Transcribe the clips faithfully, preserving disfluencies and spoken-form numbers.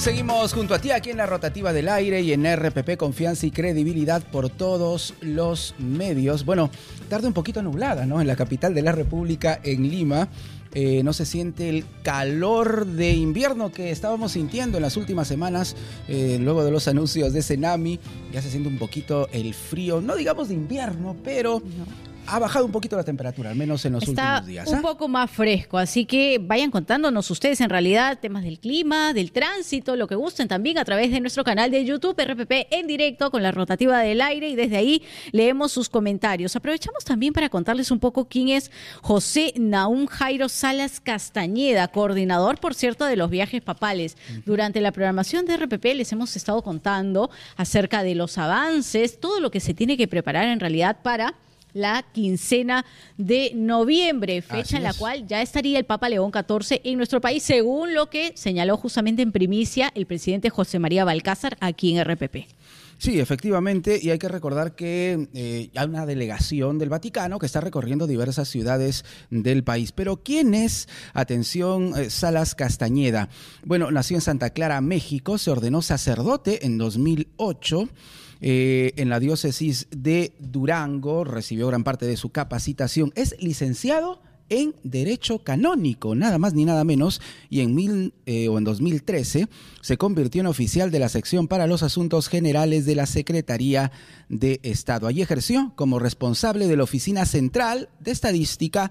Seguimos junto a ti aquí en la Rotativa del Aire y en R P P, confianza y credibilidad por todos los medios. Bueno, tarde un poquito nublada, ¿no? En la capital de la República, en Lima. Eh, no se siente el calor de invierno que estábamos sintiendo en las últimas semanas, eh, luego de los anuncios de Senami. Ya se siente un poquito el frío, no digamos de invierno, pero no. Ha bajado un poquito la temperatura, al menos en los Está últimos días. un ¿eh? poco más fresco, así que vayan contándonos ustedes en realidad temas del clima, del tránsito, lo que gusten también a través de nuestro canal de YouTube, R P P en directo con la Rotativa del Aire, y desde ahí leemos sus comentarios. Aprovechamos también para contarles un poco quién es José Nahum Jairo Salas Castañeda, coordinador, por cierto, de los viajes papales. Uh-huh. Durante la programación de R P P les hemos estado contando acerca de los avances, todo lo que se tiene que preparar en realidad para la quincena de noviembre, fecha en la cual ya estaría el Papa León catorce en nuestro país, según lo que señaló justamente en primicia el presidente José María Balcázar aquí en R P P. Sí, efectivamente, y hay que recordar que eh, hay una delegación del Vaticano que está recorriendo diversas ciudades del país. Pero ¿quién es, atención, eh, Salas Castañeda? Bueno, nació en Santa Clara, México, se ordenó sacerdote en dos mil ocho. Eh, en la diócesis de Durango, recibió gran parte de su capacitación. Es licenciado en Derecho Canónico, nada más ni nada menos, y en, mil, eh, o en dos mil trece se convirtió en oficial de la sección para los asuntos generales de la Secretaría de Estado. Allí ejerció como responsable de la Oficina Central de Estadística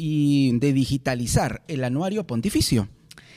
y de digitalizar el anuario pontificio.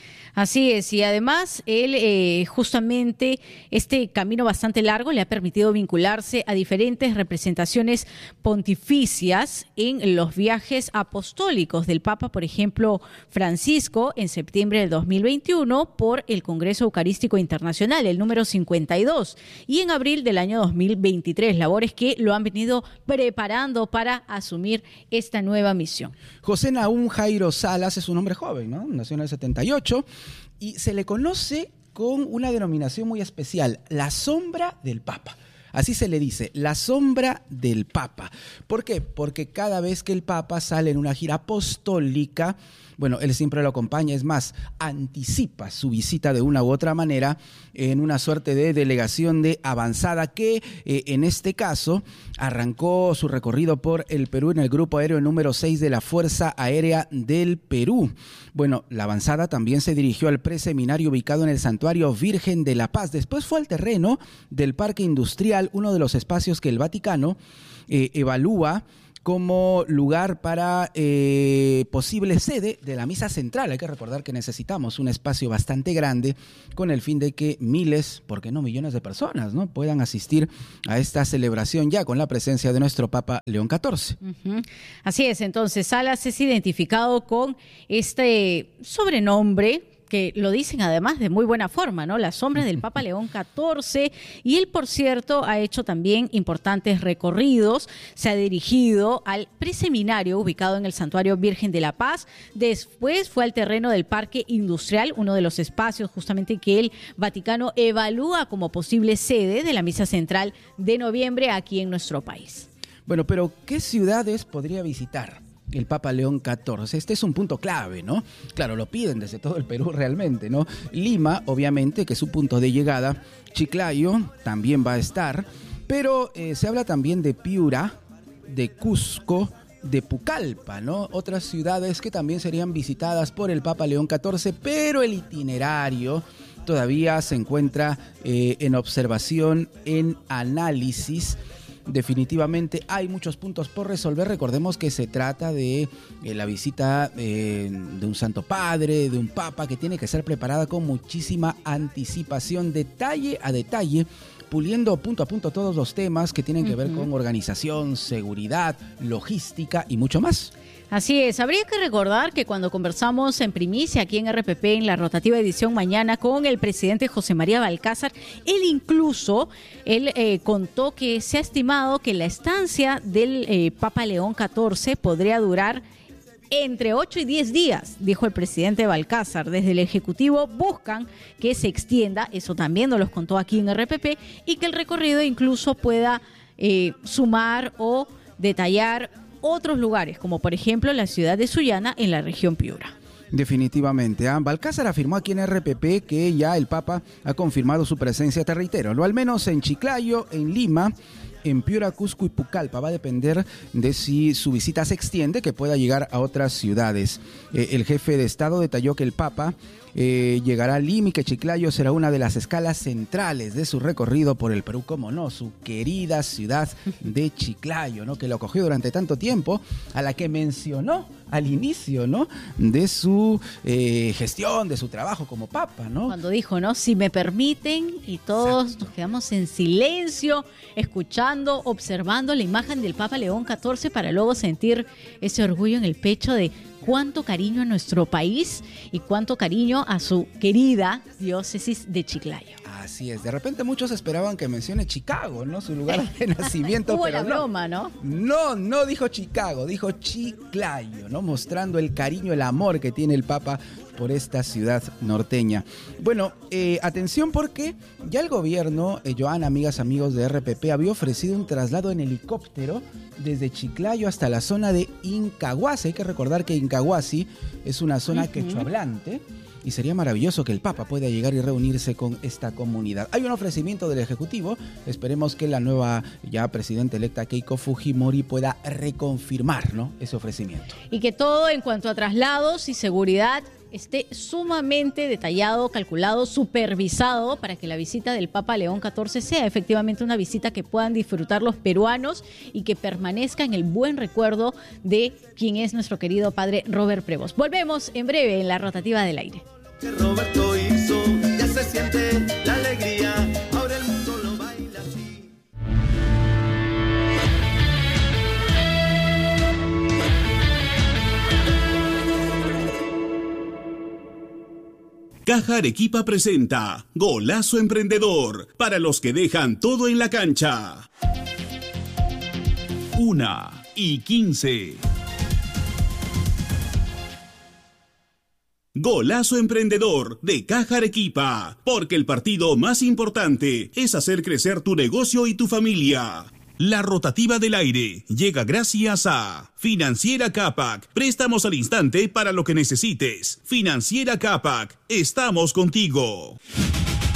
Así es, y además él eh, justamente este camino bastante largo le ha permitido vincularse a diferentes representaciones pontificias en los viajes apostólicos del Papa, por ejemplo, Francisco, en septiembre del dos mil veintiuno por el Congreso Eucarístico Internacional, el número cincuenta y dos, y en abril del año dos mil veintitrés, labores que lo han venido preparando para asumir esta nueva misión. José Nahum Jairo Salas es un hombre joven, ¿no? Nació en el setenta y ocho. Y se le conoce con una denominación muy especial, la sombra del Papa. Así se le dice, la sombra del Papa. ¿Por qué? Porque cada vez que el Papa sale en una gira apostólica, bueno, él siempre lo acompaña, es más, anticipa su visita de una u otra manera en una suerte de delegación de avanzada que eh, en este caso arrancó su recorrido por el Perú en el grupo aéreo número seis de la Fuerza Aérea del Perú. Bueno, la avanzada también se dirigió al preseminario ubicado en el Santuario Virgen de la Paz. Después fue al terreno del Parque Industrial, uno de los espacios que el Vaticano eh, evalúa como lugar para eh, posible sede de la misa central. Hay que recordar que necesitamos un espacio bastante grande con el fin de que miles, por qué no millones de personas, ¿no?, puedan asistir a esta celebración ya con la presencia de nuestro Papa León catorce. Uh-huh. Así es, entonces Salas es identificado con este sobrenombre que lo dicen además de muy buena forma, ¿no? La sombra del Papa León catorce, y él, por cierto, ha hecho también importantes recorridos, se ha dirigido al preseminario ubicado en el Santuario Virgen de la Paz, después fue al terreno del Parque Industrial, uno de los espacios justamente que el Vaticano evalúa como posible sede de la misa central de noviembre aquí en nuestro país. Bueno, pero ¿qué ciudades podría visitar el Papa León catorce? Este es un punto clave, ¿no? Claro, lo piden desde todo el Perú realmente, ¿no? Lima, obviamente, que es su punto de llegada. Chiclayo también va a estar, pero eh, se habla también de Piura, de Cusco, de Pucallpa, ¿no? Otras ciudades que también serían visitadas por el Papa León catorce, pero el itinerario todavía se encuentra eh, en observación, en análisis. Definitivamente hay muchos puntos por resolver. Recordemos que se trata de eh, la visita eh, de un Santo Padre, de un Papa, que tiene que ser preparada con muchísima anticipación, detalle a detalle, puliendo punto a punto todos los temas que tienen que ver con organización, seguridad, logística y mucho más. Así es, habría que recordar que cuando conversamos en primicia aquí en R P P en la rotativa edición mañana con el presidente José María Balcázar, él incluso, él eh, contó que se ha estimado que la estancia del eh, Papa León catorce podría durar entre ocho y diez días, dijo el presidente Balcázar. Desde el Ejecutivo buscan que se extienda, eso también nos lo contó aquí en R P P, y que el recorrido incluso pueda eh, sumar o detallar otros lugares, como por ejemplo la ciudad de Sullana en la región Piura. Definitivamente. ¿eh? Balcázar afirmó aquí en R P P que ya el Papa ha confirmado su presencia, te reitero, lo al menos en Chiclayo, en Lima, en Piura, Cusco y Pucallpa. Va a depender de si su visita se extiende, que pueda llegar a otras ciudades. Eh, el jefe de Estado detalló que el Papa eh, llegará a Lima y que Chiclayo será una de las escalas centrales de su recorrido por el Perú, como no, su querida ciudad de Chiclayo, ¿no? Que lo acogió durante tanto tiempo, a la que mencionó al inicio, ¿no? De su eh, gestión, de su trabajo como Papa, ¿no? Cuando dijo, ¿no? Si me permiten, y todos Exacto. nos quedamos en silencio, escuchando, observando la imagen del Papa León catorce para luego sentir ese orgullo en el pecho de cuánto cariño a nuestro país y cuánto cariño a su querida diócesis de Chiclayo. Así es, de repente muchos esperaban que mencione Chicago, ¿no? Su lugar de nacimiento. Hubo pero la no. broma, ¿no? No, no dijo Chicago, dijo Chiclayo, ¿no? Mostrando el cariño, el amor que tiene el Papa por esta ciudad norteña. Bueno, eh, atención porque ya el gobierno, eh, Joana, amigas, amigos de R P P, había ofrecido un traslado en helicóptero desde Chiclayo hasta la zona de Incahuasi. Hay que recordar que Incahuasi es una zona uh-huh. quechohablante y sería maravilloso que el Papa pueda llegar y reunirse con esta comunidad. Hay un ofrecimiento del Ejecutivo, esperemos que la nueva ya presidenta electa Keiko Fujimori pueda reconfirmar, ¿no?, ese ofrecimiento. Y que todo en cuanto a traslados y seguridad esté sumamente detallado, calculado, supervisado para que la visita del Papa León catorce sea efectivamente una visita que puedan disfrutar los peruanos y que permanezca en el buen recuerdo de quien es nuestro querido padre Robert Prevost. Volvemos en breve en la rotativa del aire. Que Roberto hizo, ya se siente la alegría, ahora el mundo lo baila así. Caja Arequipa presenta Golazo Emprendedor, para los que dejan todo en la cancha. Una y quince. Golazo Emprendedor de Caja Arequipa, porque el partido más importante es hacer crecer tu negocio y tu familia. La rotativa del aire llega gracias a Financiera Capac. Préstamos al instante para lo que necesites. Financiera Capac, estamos contigo.